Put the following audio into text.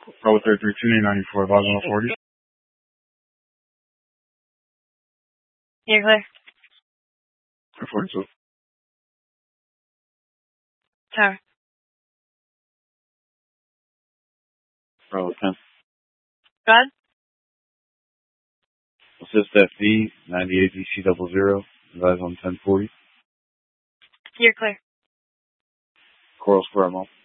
Bravo 3329 94, Vaz 140. You're clear. 42. Tower. Bravo 10. Go ahead. Assist FV 98 DC 00, advise on 1040. You're clear. Coral Square Mall.